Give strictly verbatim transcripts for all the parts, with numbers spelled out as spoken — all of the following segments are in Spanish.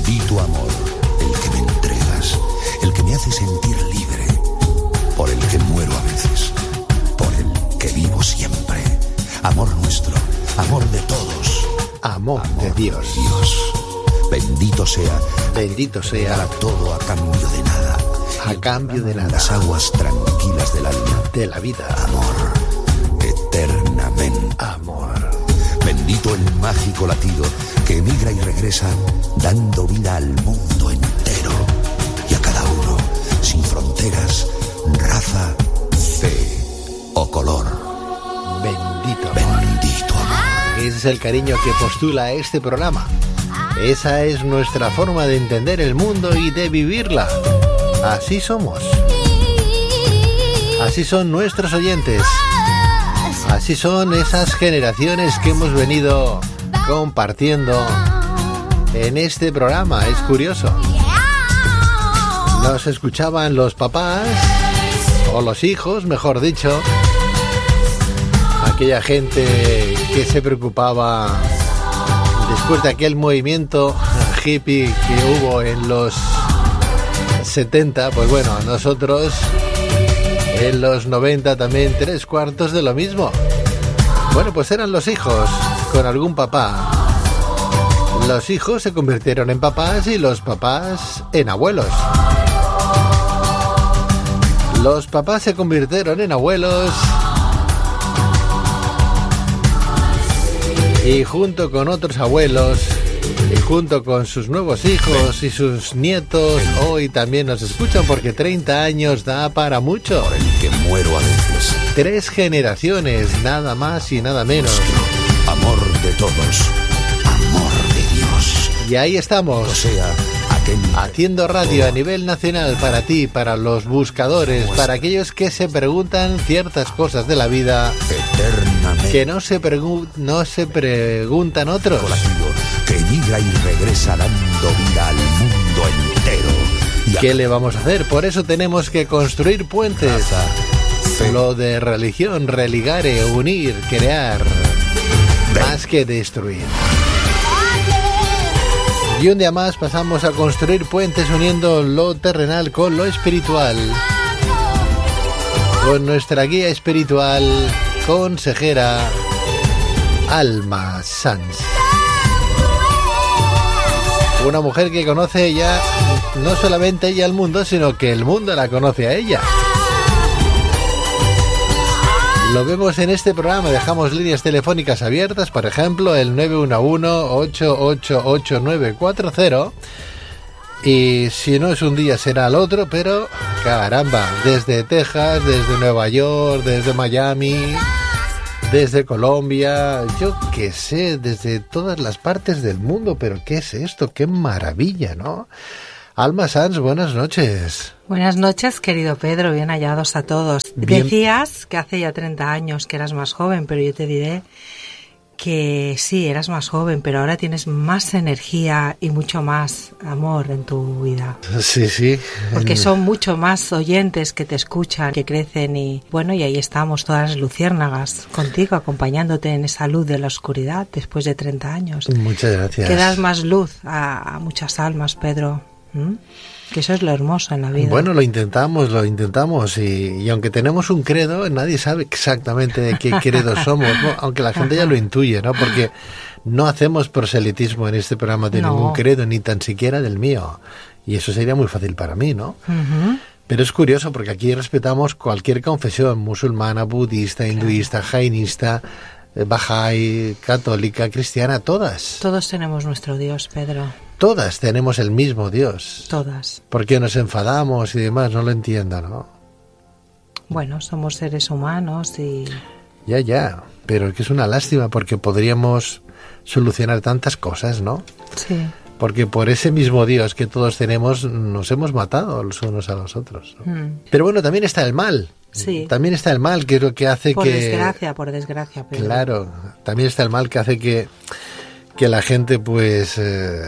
Bendito amor, el que me entregas, el que me hace sentir libre, por el que muero a veces, por el que vivo siempre. Amor nuestro, amor de todos. Amor, amor de Dios. Dios. Bendito sea, bendito sea para todo a cambio de nada. A cambio de nada. Las aguas tranquilas del alma. De la vida. Amor, eternamente. Amor. Bendito el mágico latido que emigra y regresa, dando vida al mundo entero y a cada uno, sin fronteras, raza, fe o color. Bendito amor. Bendito amor. Ese es el cariño que postula este programa. Esa es nuestra forma de entender el mundo y de vivirla. Así somos. Así son nuestros oyentes. Así son esas generaciones que hemos venido compartiendo en este programa. Es curioso. Nos escuchaban los papás, o los hijos, mejor dicho. Aquella gente que se preocupaba después de aquel movimiento hippie que hubo en los setenta. Pues bueno, nosotros en los noventa también tres cuartos de lo mismo. Bueno, pues eran los hijos con algún papá. Los hijos se convirtieron en papás y los papás en abuelos. Los papás se convirtieron en abuelos y junto con otros abuelos y junto con sus nuevos hijos y sus nietos hoy también nos escuchan, porque treinta años da para mucho. Por el que muero a veces. Tres generaciones, nada más y nada menos. Amor de todos, amor de Dios. Y ahí estamos, o sea, aquel... haciendo radio a nivel nacional para ti, para los buscadores, para aquellos que se preguntan ciertas cosas de la vida eternamente, que no se, pregu- no se preguntan otros. Que emigra y regresa dando vida al mundo entero. ¿Y qué le vamos a hacer? Por eso tenemos que construir puentes. Raza, fe. Lo de religión, religare, unir, crear, Ven. más que destruir. Y un día más pasamos a construir puentes uniendo lo terrenal con lo espiritual. Con nuestra guía espiritual, consejera, Alma Sanz. Una mujer que conoce ya, no solamente ella al mundo, sino que el mundo la conoce a ella. Lo vemos en este programa, dejamos líneas telefónicas abiertas, por ejemplo, el nueve uno uno, ocho ocho ocho, nueve cuatro cero. Y si no es un día será el otro, pero caramba, desde Texas, desde Nueva York, desde Miami, desde Colombia, yo qué sé, desde todas las partes del mundo, pero ¿qué es esto? ¡Qué maravilla!, ¿no? Alma Sanz, buenas noches. Buenas noches, querido Pedro, bien hallados a todos. Bien. Decías que hace ya treinta años que eras más joven, pero yo te diré que sí, eras más joven, pero ahora tienes más energía y mucho más amor en tu vida. Sí, sí. Porque son mucho más oyentes que te escuchan, que crecen y bueno, y ahí estamos todas las luciérnagas contigo, acompañándote en esa luz de la oscuridad después de treinta años. Muchas gracias. Que das más luz a, a muchas almas, Pedro. ¿Mm? Que eso es lo hermoso en la vida. Bueno, lo intentamos, lo intentamos y, y aunque tenemos un credo, nadie sabe exactamente de qué credo somos, ¿no? Aunque la gente ya lo intuye, ¿no? Porque no hacemos proselitismo en este programa de no. ningún credo, ni tan siquiera del mío. Y eso sería muy fácil para mí, ¿no? Uh-huh. Pero es curioso porque aquí respetamos cualquier confesión, musulmana, budista, hinduista, claro. jainista, Bahá'í, católica, cristiana, todas. Todos tenemos nuestro Dios, Pedro. Todas tenemos el mismo Dios. Todas. ¿Por qué nos enfadamos y demás? No lo entiendo, ¿no? Bueno, somos seres humanos y... Ya, ya, pero es que es una lástima porque podríamos solucionar tantas cosas, ¿no? Sí. Porque por ese mismo Dios que todos tenemos nos hemos matado los unos a los otros, ¿no? Mm. Pero bueno, también está el mal. Sí. También está el mal, que es lo que hace por que... Por desgracia, por desgracia. Pedro. Claro, también está el mal que hace que, que la gente pues eh,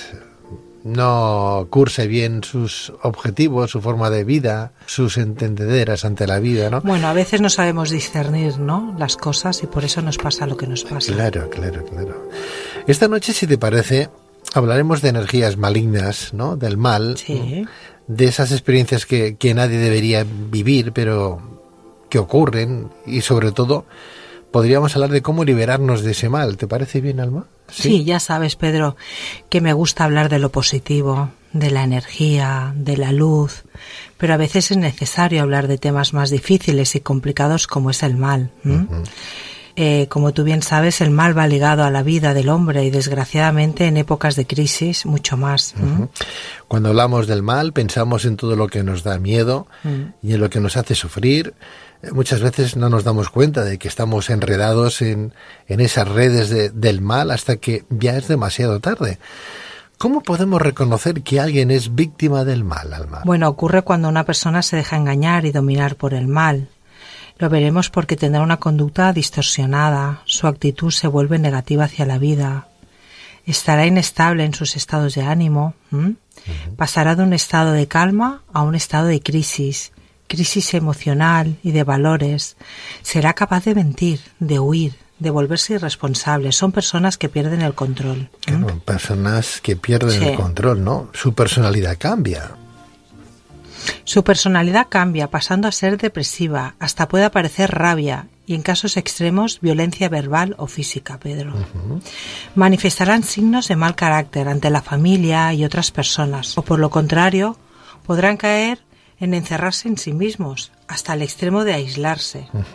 no curse bien sus objetivos, su forma de vida, sus entendederas ante la vida, ¿no? Bueno, a veces no sabemos discernir, ¿no?, las cosas y por eso nos pasa lo que nos pasa. Claro, claro, claro. Esta noche, si te parece, hablaremos de energías malignas, ¿no? Del mal, Sí. de esas experiencias que, que nadie debería vivir, pero que ocurren, y sobre todo podríamos hablar de cómo liberarnos de ese mal. ¿Te parece bien, Alma? Sí, sí, ya sabes, Pedro, que me gusta hablar de lo positivo, de la energía, de la luz, pero a veces es necesario hablar de temas más difíciles y complicados como es el mal. ¿Mm? Uh-huh. Eh, como tú bien sabes, el mal va ligado a la vida del hombre y desgraciadamente en épocas de crisis mucho más. ¿Mm? Uh-huh. Cuando hablamos del mal pensamos en todo lo que nos da miedo uh-huh. y en lo que nos hace sufrir. Muchas veces no nos damos cuenta de que estamos enredados en, en esas redes de, del mal hasta que ya es demasiado tarde. ¿Cómo podemos reconocer que alguien es víctima del mal, Alma? Bueno, ocurre cuando una persona se deja engañar y dominar por el mal. Lo veremos porque tendrá una conducta distorsionada, su actitud se vuelve negativa hacia la vida, estará inestable en sus estados de ánimo, ¿m? Uh-huh. Pasará de un estado de calma a un estado de crisis, crisis emocional y de valores, será capaz de mentir, de huir, de volverse irresponsable. Son personas que pierden el control. Claro, ¿eh? Personas que pierden sí. el control, ¿no? Su personalidad cambia. Su personalidad cambia, pasando a ser depresiva, hasta puede aparecer rabia y, en casos extremos, violencia verbal o física, Pedro. Uh-huh. Manifestarán signos de mal carácter ante la familia y otras personas, o por lo contrario, podrán caer en encerrarse en sí mismos, hasta el extremo de aislarse. Uh-huh.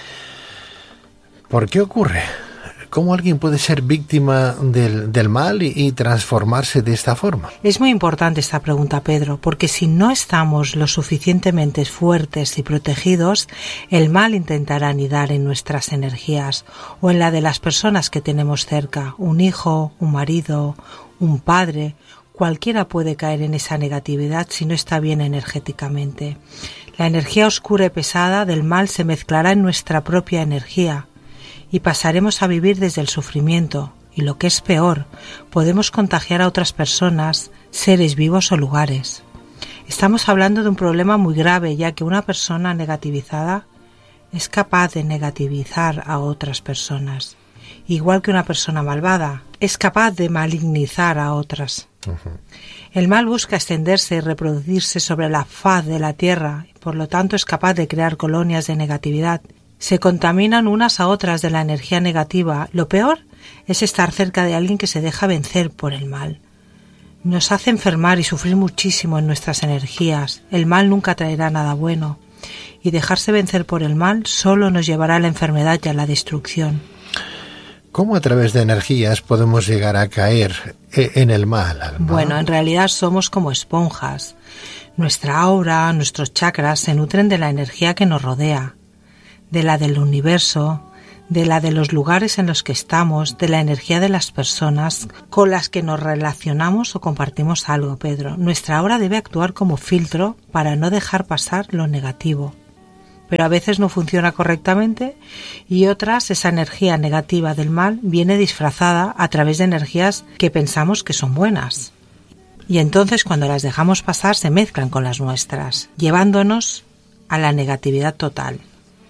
¿Por qué ocurre? ¿Cómo alguien puede ser víctima del, del mal y, y transformarse de esta forma? Es muy importante esta pregunta, Pedro, porque si no estamos lo suficientemente fuertes y protegidos, el mal intentará anidar en nuestras energías o en la de las personas que tenemos cerca, un hijo, un marido, un padre. Cualquiera puede caer en esa negatividad si no está bien energéticamente. La energía oscura y pesada del mal se mezclará en nuestra propia energía y pasaremos a vivir desde el sufrimiento y, lo que es peor, podemos contagiar a otras personas, seres vivos o lugares. Estamos hablando de un problema muy grave, ya que una persona negativizada es capaz de negativizar a otras personas, igual que una persona malvada es capaz de malignizar a otras. Uh-huh. El mal busca extenderse y reproducirse sobre la faz de la tierra, y por lo tanto es capaz de crear colonias de negatividad. Se contaminan unas a otras de la energía negativa. Lo peor es estar cerca de alguien que se deja vencer por el mal. Nos hace enfermar y sufrir muchísimo en nuestras energías. El mal nunca traerá nada bueno, y dejarse vencer por el mal solo nos llevará a la enfermedad y a la destrucción. ¿Cómo a través de energías podemos llegar a caer en el mal, Alma? Bueno, en realidad somos como esponjas. Nuestra aura, nuestros chakras se nutren de la energía que nos rodea, de la del universo, de la de los lugares en los que estamos, de la energía de las personas con las que nos relacionamos o compartimos algo, Pedro. Nuestra aura debe actuar como filtro para no dejar pasar lo negativo. Pero a veces no funciona correctamente y otras, esa energía negativa del mal viene disfrazada a través de energías que pensamos que son buenas. Y entonces, cuando las dejamos pasar, se mezclan con las nuestras, llevándonos a la negatividad total.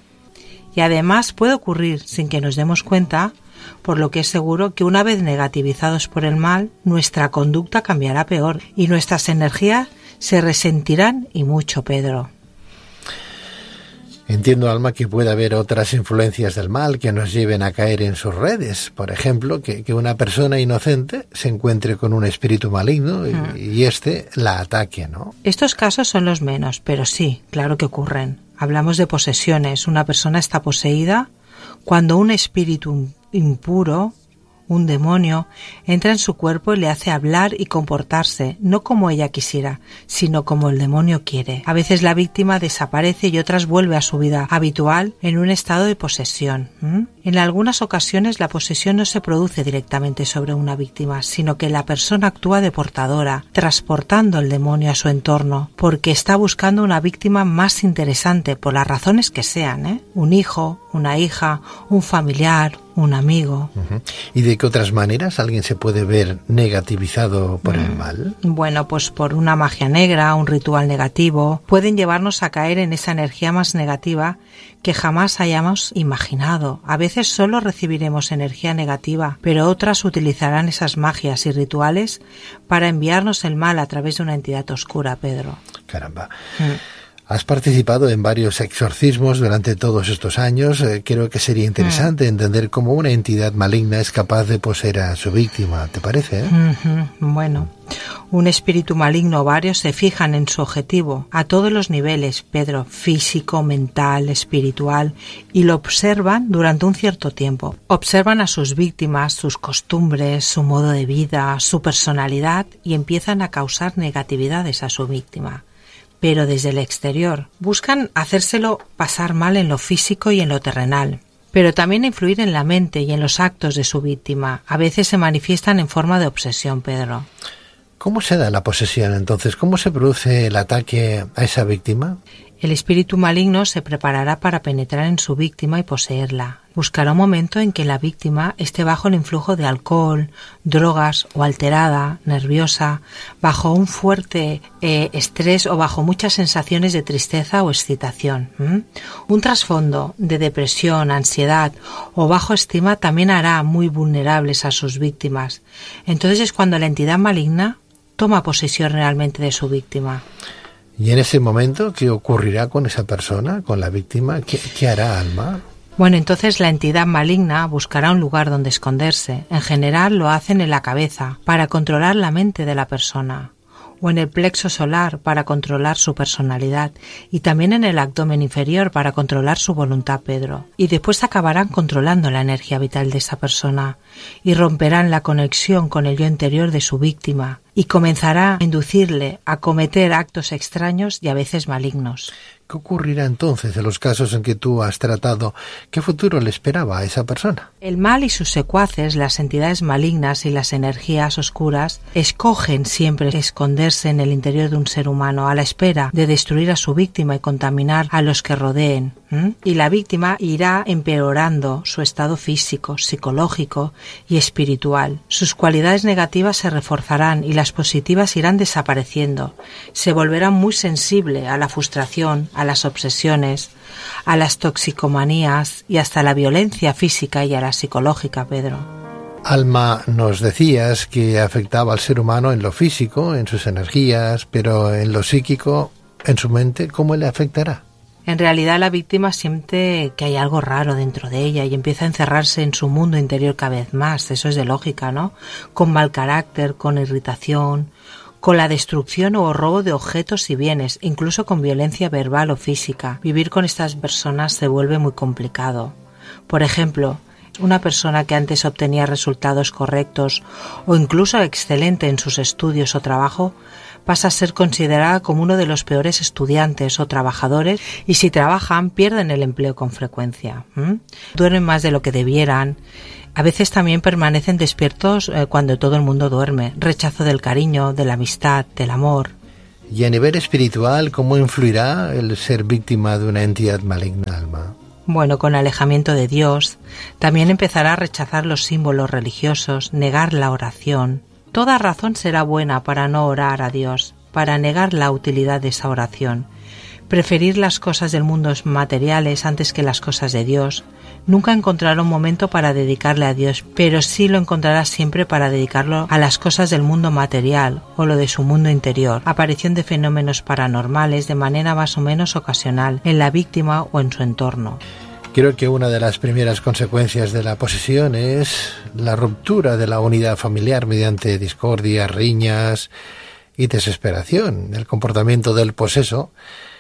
Y además puede ocurrir sin que nos demos cuenta, por lo que es seguro que una vez negativizados por el mal, nuestra conducta cambiará peor y nuestras energías se resentirán y mucho, Pedro. Entiendo, Alma, que puede haber otras influencias del mal que nos lleven a caer en sus redes. Por ejemplo, que, que una persona inocente se encuentre con un espíritu maligno y, mm. y éste la ataque, ¿no? Estos casos son los menos, pero sí, claro que ocurren. Hablamos de posesiones. Una persona está poseída cuando un espíritu impuro, un demonio, entra en su cuerpo y le hace hablar y comportarse, no como ella quisiera, sino como el demonio quiere. A veces la víctima desaparece y otras vuelve a su vida habitual en un estado de posesión. ¿Mm? En algunas ocasiones la posesión no se produce directamente sobre una víctima, sino que la persona actúa de portadora, transportando el demonio a su entorno, porque está buscando una víctima más interesante, por las razones que sean, ¿eh? Un hijo, una hija, un familiar, un amigo. Uh-huh. ¿Y de qué otras maneras alguien se puede ver negativizado por mm. el mal? Bueno, pues por una magia negra, un ritual negativo, pueden llevarnos a caer en esa energía más negativa que jamás hayamos imaginado. A veces solo recibiremos energía negativa, pero otras utilizarán esas magias y rituales para enviarnos el mal a través de una entidad oscura, Pedro. Caramba. Mm. Has participado en varios exorcismos durante todos estos años. Eh, creo que sería interesante mm. entender cómo una entidad maligna es capaz de poseer a su víctima. ¿Te parece? Eh? Mm-hmm. Bueno, un espíritu maligno o varios se fijan en su objetivo a todos los niveles, Pedro, físico, mental, espiritual, y lo observan durante un cierto tiempo. Observan a sus víctimas, sus costumbres, su modo de vida, su personalidad y empiezan a causar negatividades a su víctima. Pero desde el exterior. Buscan hacérselo pasar mal en lo físico y en lo terrenal, pero también influir en la mente y en los actos de su víctima. A veces se manifiestan en forma de obsesión, Pedro. ¿Cómo se da la posesión entonces? ¿Cómo se produce el ataque a esa víctima? El espíritu maligno se preparará para penetrar en su víctima y poseerla. Buscará un momento en que la víctima esté bajo el influjo de alcohol, drogas o alterada, nerviosa, bajo un fuerte eh, estrés o bajo muchas sensaciones de tristeza o excitación. ¿Mm? Un trasfondo de depresión, ansiedad o bajo estima también hará muy vulnerables a sus víctimas. Entonces es cuando la entidad maligna toma posesión realmente de su víctima. ¿Y en ese momento qué ocurrirá con esa persona, con la víctima? ¿Qué, qué hará, Alma? Bueno, entonces la entidad maligna buscará un lugar donde esconderse. En general lo hacen en la cabeza, para controlar la mente de la persona, o en el plexo solar para controlar su personalidad, y también en el abdomen inferior para controlar su voluntad, Pedro. Y después acabarán controlando la energía vital de esa persona y romperán la conexión con el yo interior de su víctima y comenzará a inducirle a cometer actos extraños y a veces malignos. ¿Qué ocurrirá entonces en los casos en que tú has tratado? ¿Qué futuro le esperaba a esa persona? El mal y sus secuaces, las entidades malignas y las energías oscuras, escogen siempre esconderse en el interior de un ser humano a la espera de destruir a su víctima y contaminar a los que rodeen. ¿Mm? Y la víctima irá empeorando su estado físico, psicológico y espiritual. Sus cualidades negativas se reforzarán y las positivas irán desapareciendo. Se volverá muy sensible a la frustración, a las obsesiones, a las toxicomanías y hasta a la violencia física y a la psicológica, Pedro. Alma, nos decías que afectaba al ser humano en lo físico, en sus energías, pero en lo psíquico, en su mente, ¿cómo le afectará? En realidad la víctima siente que hay algo raro dentro de ella y empieza a encerrarse en su mundo interior cada vez más. Eso es de lógica, ¿no? Con mal carácter, con irritación, con la destrucción o robo de objetos y bienes, incluso con violencia verbal o física. Vivir con estas personas se vuelve muy complicado. Por ejemplo, una persona que antes obtenía resultados correctos o incluso excelente en sus estudios o trabajo pasa a ser considerada como uno de los peores estudiantes o trabajadores, y si trabajan pierden el empleo con frecuencia. ¿Mm? Duermen más de lo que debieran. A veces también permanecen despiertos eh, cuando todo el mundo duerme. Rechazo del cariño, de la amistad, del amor. Y a nivel espiritual, ¿cómo influirá el ser víctima de una entidad maligna, Alma? Bueno, con alejamiento de Dios, también empezará a rechazar los símbolos religiosos, negar la oración. Toda razón será buena para no orar a Dios, para negar la utilidad de esa oración. Preferir las cosas del mundo materiales antes que las cosas de Dios. Nunca encontrará un momento para dedicarle a Dios, pero sí lo encontrará siempre para dedicarlo a las cosas del mundo material o lo de su mundo interior. Aparición de fenómenos paranormales de manera más o menos ocasional en la víctima o en su entorno. Creo que una de las primeras consecuencias de la posesión es la ruptura de la unidad familiar mediante discordia, riñas y desesperación. El comportamiento del poseso,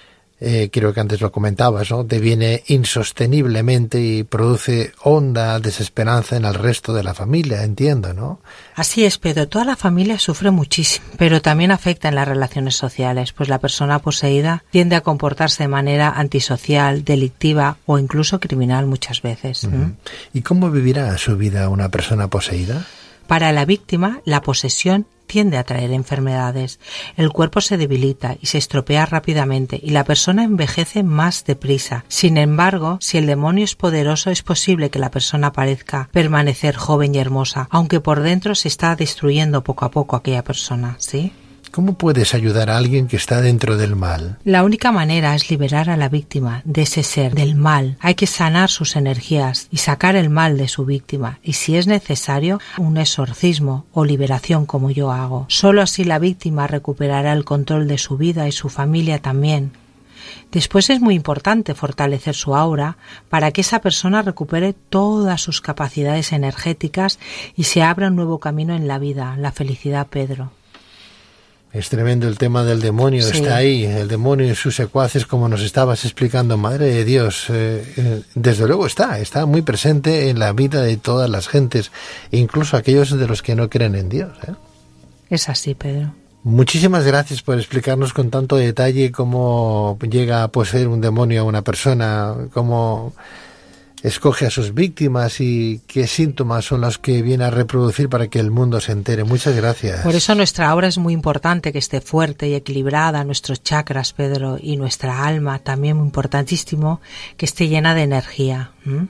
eh, creo que antes lo comentabas, ¿no?, deviene insosteniblemente y produce honda desesperanza en el resto de la familia, entiendo, ¿no? Así es, Pedro. Toda la familia sufre muchísimo, pero también afecta en las relaciones sociales, pues la persona poseída tiende a comportarse de manera antisocial, delictiva o incluso criminal muchas veces. Uh-huh. ¿Y cómo vivirá su vida una persona poseída? Para la víctima, la posesión tiende a traer enfermedades. El cuerpo se debilita y se estropea rápidamente y la persona envejece más deprisa. Sin embargo, si el demonio es poderoso, es posible que la persona parezca permanecer joven y hermosa, aunque por dentro se está destruyendo poco a poco aquella persona, ¿sí? ¿Cómo puedes ayudar a alguien que está dentro del mal? La única manera es liberar a la víctima de ese ser, del mal. Hay que sanar sus energías y sacar el mal de su víctima. Y si es necesario, un exorcismo o liberación como yo hago. Solo así la víctima recuperará el control de su vida y su familia también. Después es muy importante fortalecer su aura para que esa persona recupere todas sus capacidades energéticas y se abra un nuevo camino en la vida, la felicidad, Pedro. Es tremendo el tema del demonio, sí. Está ahí, el demonio y sus secuaces, como nos estabas explicando, madre de Dios, eh, eh, desde luego está, está muy presente en la vida de todas las gentes, incluso aquellos de los que no creen en Dios. ¿eh? Es así, Pedro. Muchísimas gracias por explicarnos con tanto detalle cómo llega a poseer un demonio a una persona, cómo escoge a sus víctimas y qué síntomas son los que viene a reproducir para que el mundo se entere. Muchas gracias. Por eso nuestra obra es muy importante, que esté fuerte y equilibrada, nuestros chakras, Pedro, y nuestra alma también muy importantísimo, que esté llena de energía. ¿Mm?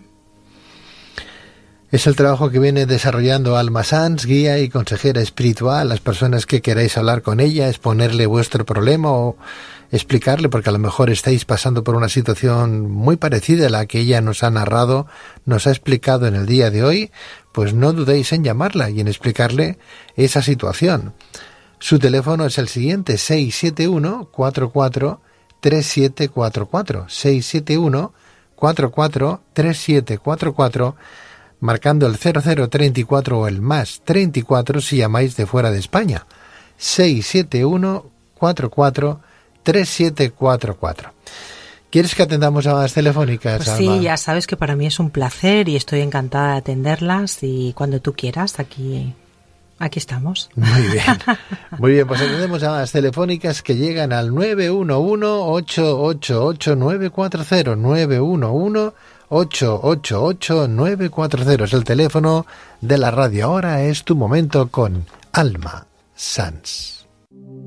Es el trabajo que viene desarrollando Alma Sanz, guía y consejera espiritual. Las personas que queráis hablar con ella, exponerle vuestro problema o explicarle, porque a lo mejor estáis pasando por una situación muy parecida a la que ella nos ha narrado, nos ha explicado en el día de hoy, pues no dudéis en llamarla y en explicarle esa situación. Su teléfono es el siguiente, seis siete uno, cuatro cuatro, tres siete cuatro cuatro, seis siete uno, cuatro cuatro, tres siete cuatro cuatro, marcando el cero cero treinta y cuatro o el más treinta y cuatro si llamáis de fuera de España, seis siete uno, cuatro cuatro, tres siete cuatro cuatro. ¿Quieres que atendamos llamadas telefónicas, pues Alma? Sí, ya sabes que para mí es un placer y estoy encantada de atenderlas y cuando tú quieras, aquí, aquí estamos. Muy bien, muy bien, pues atendemos llamadas telefónicas que llegan al nueve uno uno, ocho ocho ocho, nueve cuatro cero, nueve uno uno, ocho ocho ocho, nueve cuatro cero. Es el teléfono de la radio. Ahora es tu momento con Alma Sanz.